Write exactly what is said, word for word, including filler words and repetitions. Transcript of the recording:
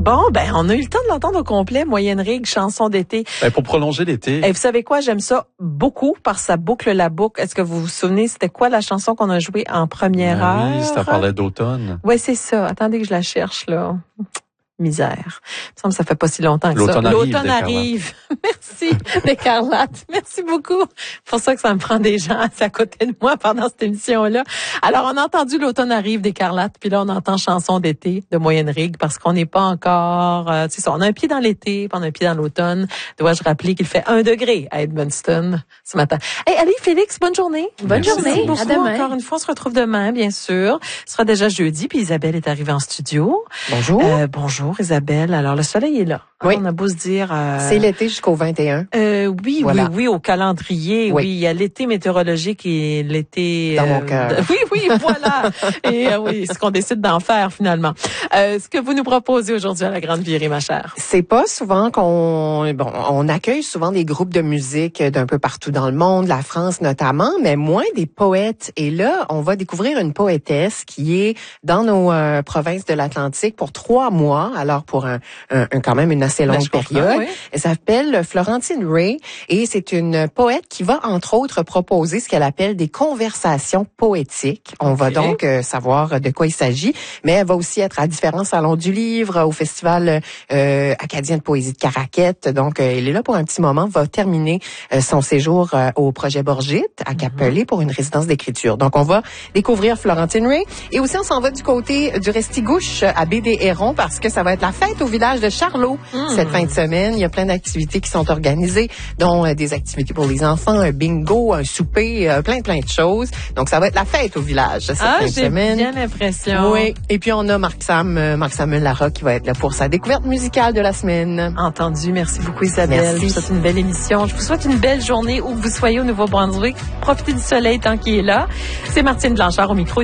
Bon, ben, on a eu le temps de l'entendre au complet, Moyenne Rigue, chanson d'été. Ben, pour prolonger l'été. Et vous savez quoi, j'aime ça beaucoup parce que ça boucle la boucle. Est-ce que vous vous souvenez, c'était quoi la chanson qu'on a jouée en première Ben heure? oui, ça parlait d'automne. Oui, c'est ça. Attendez que je la cherche, là. Misère. Il me semble que ça fait pas si longtemps que L'automne ça. arrive, L'automne arrive. Merci, d'Écarlate. Merci beaucoup. C'est pour ça que ça me prend des gens à côté de moi pendant cette émission-là. Alors, on a entendu L'automne arrive d'Écarlate, puis là, on entend Chanson d'été de Moyenne Rigue parce qu'on n'est pas encore, euh, tu sais, on a un pied dans l'été, puis on a un pied dans l'automne. Dois-je rappeler qu'il fait un degré à Edmundston ce matin. Hey, allez, Félix, bonne journée. Bonne Merci. journée. Beaucoup. À demain. Encore une fois, on se retrouve demain, bien sûr. Ce sera déjà jeudi, puis Isabelle est arrivée en studio. Bonjour. Euh, bonjour Isabelle. Alors le soleil est là. Oui. On a beau se dire. Euh, C'est l'été jusqu'au vingt et un. Euh, oui, Voilà. oui, oui, au calendrier. Oui, Oui. il y a l'été météorologique et l'été. Dans mon cœur. de- Oui, oui, voilà. et euh, oui, ce qu'on décide d'en faire finalement. Euh, ce que vous nous proposez aujourd'hui à la Grande Virée, ma chère. C'est pas souvent qu'on bon, on accueille souvent des groupes de musique d'un peu partout dans le monde, la France notamment, mais moins des poètes. Et là, on va découvrir une poétesse qui est dans nos euh, provinces de l'Atlantique pour trois mois. Alors pour un, un, un quand même une assez longue Ben, je comprends, période. oui. Elle s'appelle Florentine Ray et c'est une poète qui va entre autres proposer ce qu'elle appelle des conversations poétiques. On va Ok. donc euh, savoir de quoi il s'agit, mais elle va aussi être à différents salons du livre, au festival euh, acadien de poésie de Caraquette. Donc euh, elle est là pour un petit moment, va terminer euh, son séjour euh, au projet Borgite à Capelé pour une résidence d'écriture. Donc on va découvrir Florentine Ray et aussi on s'en va du côté du Restigouche à Baie des Hérons parce que ça va être la fête au village de Charlot Mm. cette fin de semaine. Il y a plein d'activités qui sont organisées, dont euh, des activités pour les enfants, un bingo, un souper, euh, plein plein de choses. Donc ça va être la fête au village cette Ah, fin de j'ai semaine. bien l'impression. Oui. Et puis on a Marc Sam, euh, Marc Samuel Larocque qui va être là pour sa découverte musicale de la semaine. Entendu. Merci beaucoup, Isabelle. Merci. Je vous souhaite une belle émission. Je vous souhaite une belle journée où que vous soyez au Nouveau-Brunswick. Profitez du soleil tant qu'il est là. C'est Martine Blanchard au micro.